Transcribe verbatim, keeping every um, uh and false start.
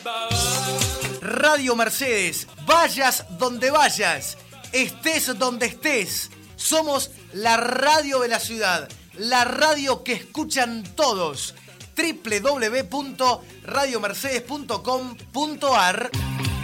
Radio Mercedes, vayas donde vayas, estés donde estés. Somos la radio de la ciudad, la radio que escuchan todos. doble u doble u doble u punto radio mercedes punto com punto a r